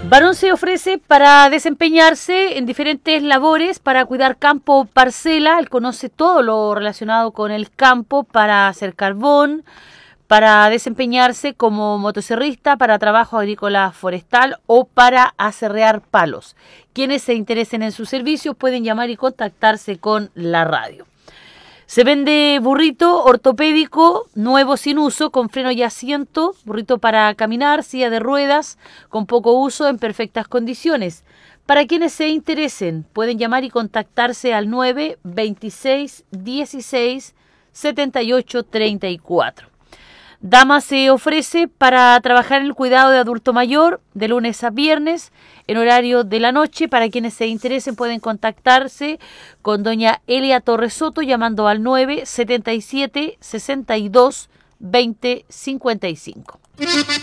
Varón se ofrece para desempeñarse en diferentes labores, para cuidar campo o parcela. Él conoce todo lo relacionado con el campo, para hacer carbón, para desempeñarse como motocerrista, para trabajo agrícola forestal o para aserrear palos. Quienes se interesen en sus servicios pueden llamar y contactarse con la radio. Se vende burrito ortopédico nuevo sin uso, con freno y asiento, burrito para caminar, silla de ruedas, con poco uso, en perfectas condiciones. Para quienes se interesen, pueden llamar y contactarse al 926 16 78 34. Dama se ofrece para trabajar en el cuidado de adulto mayor de lunes a viernes en horario de la noche. Para quienes se interesen pueden contactarse con doña Elia Torres Soto llamando al 977 62 20 55.